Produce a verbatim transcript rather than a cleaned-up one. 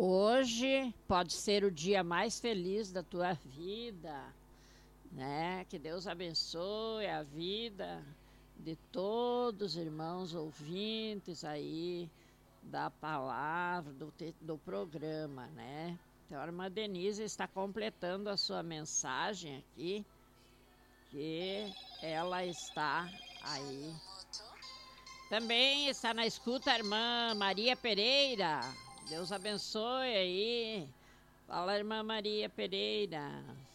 Hoje pode ser o dia mais feliz da tua vida, né? Que Deus abençoe a vida de todos os irmãos ouvintes aí da palavra, do, te, do programa, né? Então, a irmã Denise está completando a sua mensagem aqui, que ela está aí. Também está na escuta a irmã Maria Pereira. Deus abençoe aí. Fala, irmã Maria Pereira.